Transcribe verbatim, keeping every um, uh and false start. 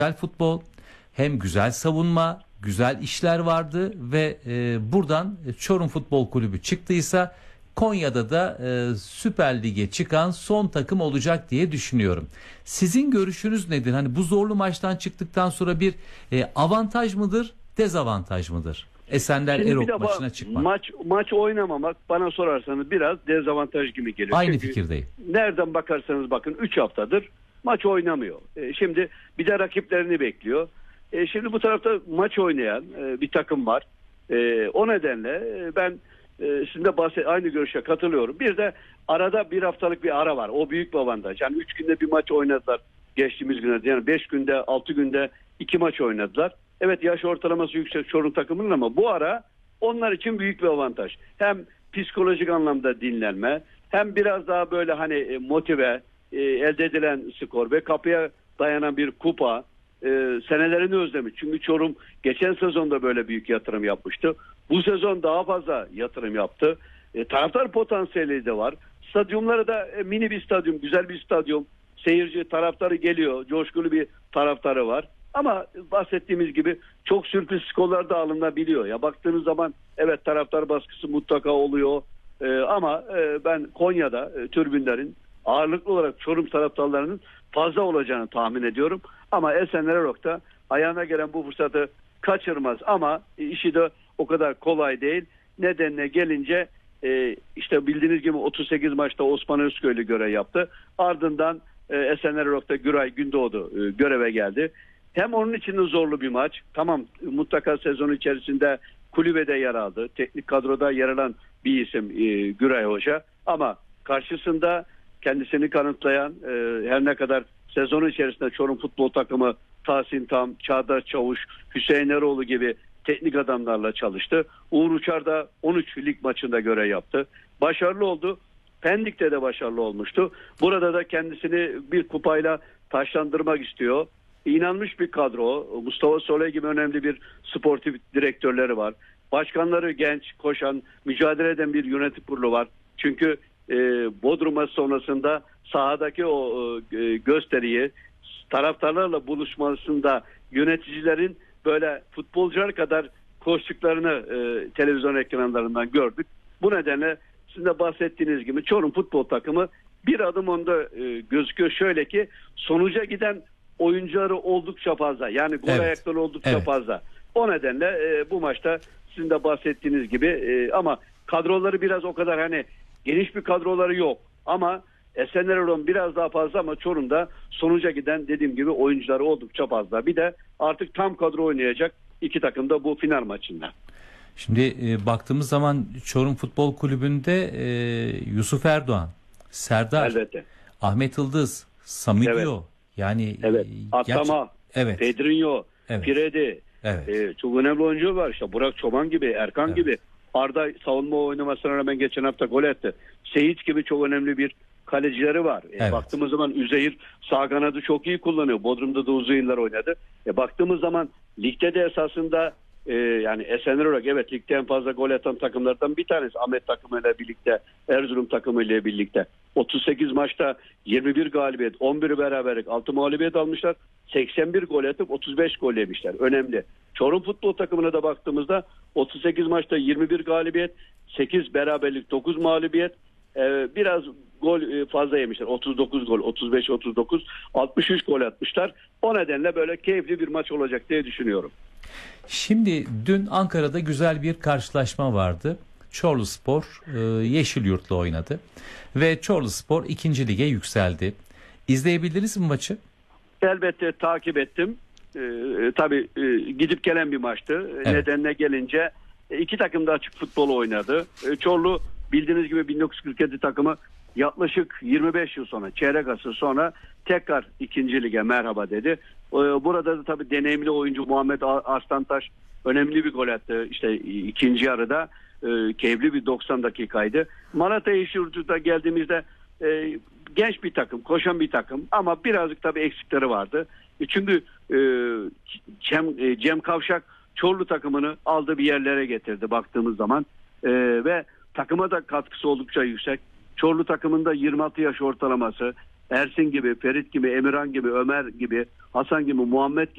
güzel futbol, hem güzel savunma, güzel işler vardı ve e, buradan Çorum Futbol Kulübü çıktıysa Konya'da da e, Süper Lig'e çıkan son takım olacak diye düşünüyorum. Sizin görüşünüz nedir? Hani bu zorlu maçtan çıktıktan sonra bir e, avantaj mıdır, dezavantaj mıdır? Esenler Şimdi Erok maçına çıkmak. Maç maç oynamamak bana sorarsanız biraz dezavantaj gibi geliyor. Aynı Çünkü fikirdeyim. nereden bakarsanız bakın üç haftadır maç oynamıyor. E, şimdi bir de rakiplerini bekliyor. E, şimdi bu tarafta maç oynayan e, bir takım var. E, o nedenle e, ben e, sizin de bahset aynı görüşe katılıyorum. Bir de arada bir haftalık bir ara var. O büyük bir avantaj. Yani üç günde bir maç oynadılar geçtiğimiz günlerde. Yani beş günde, altı günde iki maç oynadılar. Evet, yaş ortalaması yüksek Çorum takımının ama bu ara onlar için büyük bir avantaj. Hem psikolojik anlamda dinlenme, hem biraz daha böyle hani motive e, elde edilen skor ve kapıya dayanan bir kupa, e, senelerini özlemiş. Çünkü Çorum geçen sezonda böyle büyük yatırım yapmıştı. Bu sezon daha fazla yatırım yaptı. E, taraftar potansiyeli de var. Stadyumları da e, mini bir stadyum, güzel bir stadyum. Seyirci taraftarı geliyor, coşkulu bir taraftarı var. Ama bahsettiğimiz gibi çok sürpriz skorlar da alınabiliyor. Ya baktığınız zaman evet, taraftar baskısı mutlaka oluyor. Ee, ama e, ben Konya'da e, tribünlerin ağırlıklı olarak Çorum taraftarlarının fazla olacağını tahmin ediyorum. Ama Esenler Erok'ta ayağına gelen bu fırsatı kaçırmaz. Ama e, işi de o kadar kolay değil. Nedenine gelince e, işte bildiğiniz gibi otuz sekiz maçta Osman Özköylü görev yaptı. Ardından e, Esenler Erok'ta Güray Gündoğdu e, göreve geldi. Hem onun için de zorlu bir maç. Tamam, mutlaka sezon içerisinde kulübede yer aldı. Teknik kadroda yer alan bir isim e, Güray Hoca. Ama karşısında kendisini kanıtlayan e, her ne kadar sezon içerisinde Çorum futbol takımı Tahsin Tam, Çağdaş Çavuş, Hüseyin Eroğlu gibi teknik adamlarla çalıştı. Uğur Uçar da on üç lig maçında görev yaptı. Başarılı oldu. Pendik'te de başarılı olmuştu. Burada da kendisini bir kupayla taşlandırmak istiyor. İnanmış bir kadro. Mustafa Soley gibi önemli bir sportif direktörleri var. Başkanları genç, koşan, mücadele eden bir yönetim kurulu var. Çünkü e, Bodrum maçı sonrasında sahadaki o e, gösteriyi taraftarlarla buluşmasında yöneticilerin böyle futbolcular kadar koştuklarını e, televizyon ekranlarından gördük. Bu nedenle sizin de bahsettiğiniz gibi Çorum futbol takımı bir adım onda e, gözüküyor. Şöyle ki sonuca giden oyuncuları oldukça fazla. Yani gol evet. ayakları oldukça evet. fazla. O nedenle e, bu maçta sizin de bahsettiğiniz gibi e, ama kadroları biraz o kadar hani geniş bir kadroları yok. Ama Esenler Erok'un biraz daha fazla ama Çorum'da sonuca giden dediğim gibi oyuncuları oldukça fazla. Bir de artık tam kadro oynayacak iki takım da bu final maçında. Şimdi e, baktığımız zaman Çorum Futbol Kulübü'nde e, Yusuf Erdoğan, Serdar, Elbette. Ahmet Yıldız, Samidio, Evet. yani Evet. e, Atama, evet. Pedrinho, Evet. Piredi. Evet. E, çok önemli oyuncu var. İşte Burak Çoban gibi, Erkan Evet. gibi. Arda savunma oynamasına rağmen geçen hafta gol attı. Seyit gibi çok önemli bir kalecileri var. E, Evet. Baktığımız zaman Üzeyir sağ kanadı çok iyi kullanıyor. Bodrum'da da uzun yıllar oynadı. E, baktığımız zaman ligde de esasında e, yani Esenler Erok evet ligde en fazla gol atan takımlardan bir tanesi. Ahmet takımıyla birlikte, Erzurum takımıyla birlikte. otuz sekiz maçta yirmi bir galibiyet, on bir beraberlik, altı mağlubiyet almışlar. seksen bir gol atıp otuz beş gol yemişler. Önemli. Çorum futbol takımına da baktığımızda otuz sekiz maçta yirmi bir galibiyet, sekiz beraberlik, dokuz mağlubiyet. Ee, biraz gol fazla yemişler. otuz dokuz gol, otuz beş otuz dokuz, altmış üç gol atmışlar. O nedenle böyle keyifli bir maç olacak diye düşünüyorum. Şimdi dün Ankara'da güzel bir karşılaşma vardı. Çorluspor e, Yeşilyurt'la oynadı ve Çorluspor ikinci lige yükseldi. İzleyebildiniz mi maçı? Elbette takip ettim. Ee, tabii e, gidip gelen bir maçtı. Evet. Nedenine gelince e, iki takım da açık futbol oynadı. E, Çorlu bildiğiniz gibi bin dokuz yüz kırk yedi takımı yaklaşık yirmi beş yıl sonra, çeyrek asır sonra tekrar ikinci lige merhaba dedi. E, burada da tabii deneyimli oyuncu Muhammed Arslantaş önemli bir gol attı. İşte ikinci yarıda e, keyifli bir doksan dakikaydı. Malatya Yeşilyurt'a geldiğimizde e, genç bir takım, koşan bir takım ama birazcık tabii eksikleri vardı. E, çünkü e, Cem, e, Cem Kavşak Çorlu takımını aldı bir yerlere getirdi baktığımız zaman e, ve takıma da katkısı oldukça yüksek. Çorlu takımında yirmi altı yaş ortalaması, Ersin gibi, Ferit gibi, Emirhan gibi, Ömer gibi, Hasan gibi, Muhammed gibi